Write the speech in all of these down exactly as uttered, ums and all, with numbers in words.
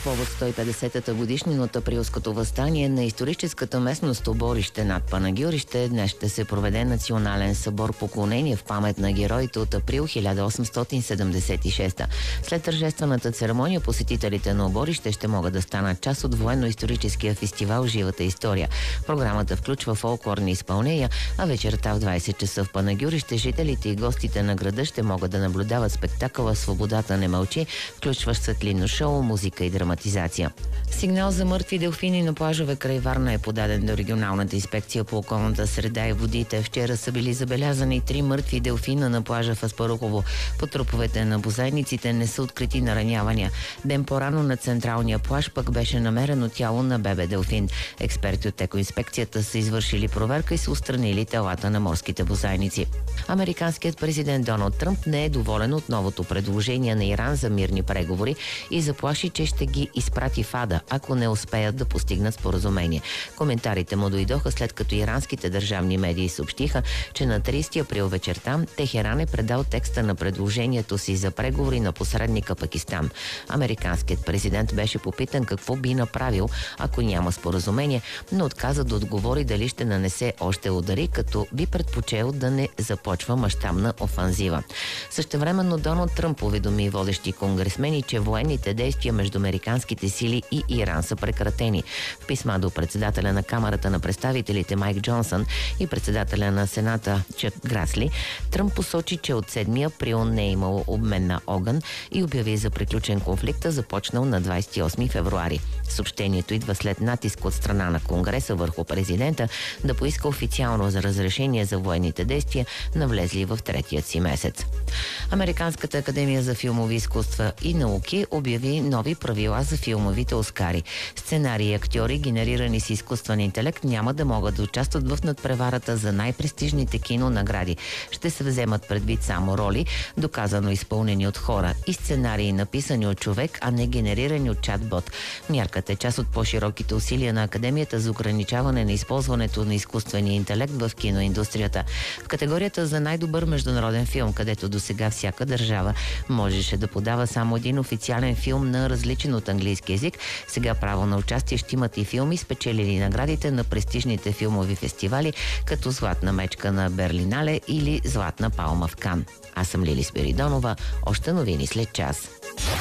повод сто и петдесетата годишнина от Априлското въстание на историческата местност Оборище над Панагюрище днес ще се проведе национален събор поклонение в памет на героите от април хиляда осемстотин седемдесет и шеста. След тържествената церемония посетителите на Оборище ще могат да станат част от военно-историческия фестивал «Живата история». Програмата включва фолклорни изпълнения, а вечерта в двайсет часа в Панагюрище жителите и гостите на града ще могат да наблюдават спектакъла «Свободата не мълчи», включващ светлинно шоу, музика и драматизация. Сигнал за мъртви делфини на плажове край Варна е подаден до регионалната инспекция по околната среда и водите. Вчера са били забелязани три мъртви делфина на плажа в Аспарухово. По труповете на бозайниците не са открити наранявания. Ден по-рано на централния плаж пък беше намерено тяло на бебе делфин. Експерти от екоинспекцията са извършили проверка и са отстранили телата на морските бозайници. Американският президент Доналд Тръмп не е доволен от новото предложение на Иран за мирни преговори и заплаши, че ще ги изпрати в ада, ако не успеят да постигнат споразумение. Коментарите му дойдоха след като иранските държавни медии съобщиха, че на трийсети април вечерта Техеран е предал текста на предложението си за преговори на посредника Пакистан. Американският президент беше попитан какво би направил, ако няма споразумение, но отказа да отговори дали ще нанесе още удари, като би предпочел да не започва мащабна офанзива. Същевременно Доналд Тръмп уведоми водещи конгресмени, че военните действия между американските сили и Иран са прекратени. В писма до председателя на Камарата на представителите Майк Джонсън и председателя на Сената Чак Грасли, Тръмп посочи, че от седми април не е имало обмен на огън и обяви за приключен конфликта, започнал на двайсет и осми февруари. Съобщението идва след натиск от страна на Конгреса върху президента да поиска официално за разрешение за военните действия, навлезли в третият си месец. Американската академия за филмови изкуства и науки обяви нови правила за филмовите оскари. Сценарии и актьори, генерирани с изкуствен интелект, няма да могат да участват в надпреварата за най-престижните кинонагради. Ще се вземат предвид само роли, доказано изпълнени от хора, и сценарии написани от човек, а не генерирани от чат-бот. Мярката е част от по-широките усилия на Академията за ограничаване на използването на изкуствения интелект в киноиндустрията. В категорията за най-добър международен филм, където досега всяка държава можеше да подава само един официален филм на различен от английски език, сега право на участие ще имат и филми, спечелили наградите на престижните филмови фестивали, като Златна мечка на Берлинале или Златна палма в Кан. Аз съм Лили Спиридонова. Още новини след час.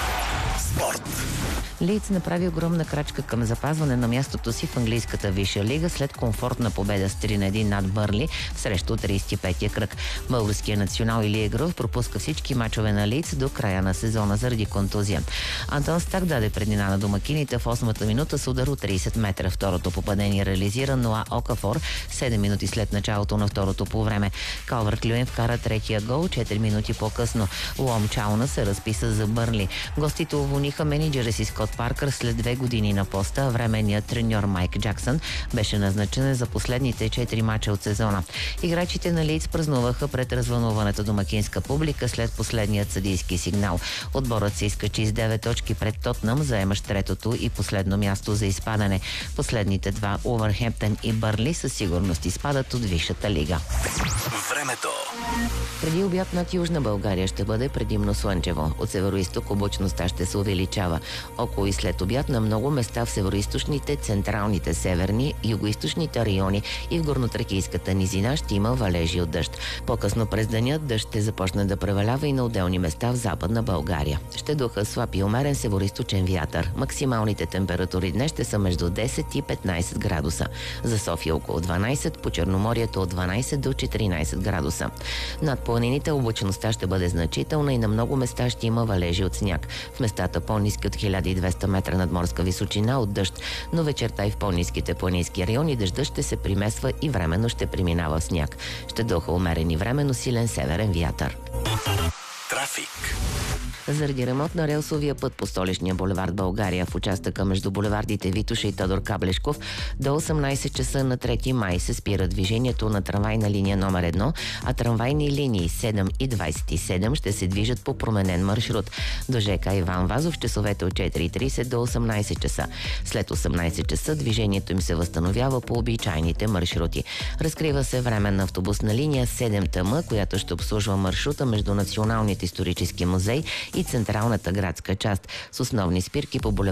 Спорт. Лийдс направи огромна крачка към запазване на мястото си в английската висша лига след комфортна победа с три на един над Бърнли срещу трийсет и петия кръг. Българският национал Илия Груев пропуска всички мачове на Лийдс до края на сезона заради контузия. Антон Стак даде преднина на домакините в осмата минута с удар от трийсет метра. Второто попадение реализира Ноа Окафор седем минути след началото на второто полувреме. Калвърт Люен вкара третия гол четири минути по-късно. Лом Чауна се разписа за Бърнли. Гостите уволниха менеджера си Скот Паркър след две години на поста. Временният треньор Майк Джаксън беше назначен за последните четири мача от сезона. Играчите на Лийдс празнуваха пред развълнуваната домакинска публика след последният съдийски сигнал. Отборът се изкачи с девет точки пред Тотнъм, заемащ третото и последно място за изпадане. Последните два, Увърхемптън и Бърнли, със сигурност изпадат от висшата лига. Времето. Преди обяд над Южна България ще бъде предимно слънчево. От североизток облачността ще се увеличава. Около и след обяд на много места в североизточните, централните, северни, югоизточните райони и в горнотракийската низина ще има валежи от дъжд. По-късно през деня дъжд ще започне да превалява и на отделни места в Западна България. Ще духа слаб и умерен североизточен вятър. Максималните температури днес ще са между десет и петнайсет градуса. За София около дванайсет, по Черноморието от дванайсет до четиринайсет градуса. Над планините облачността ще бъде значителна и на много места ще има валежи от сняг. В местата по-ниски от хиляда и двеста метра над морска височина от дъжд, но вечерта и в по-ниските планински райони дъждът ще се примесва и временно ще преминава в сняг. Ще духа умерен и временно силен северен вятър. Трафик. Заради ремонт на релсовия път по столичния булевард България в участъка между булевардите Витоша и Тодор Каблешков до осемнайсет часа на трети май се спира движението на трамвайна линия номер едно, а трамвайни линии седем и двайсет и седем ще се движат по променен маршрут. До ЖК Иван Вазов в часовете от четири и трийсет до осемнайсет часа. След осемнайсет часа движението им се възстановява по обичайните маршрути. Разкрива се временна автобусна линия седем Т М, която ще обслужва маршрута между Националният исторически музей и централната градска част с основни спирки по булевард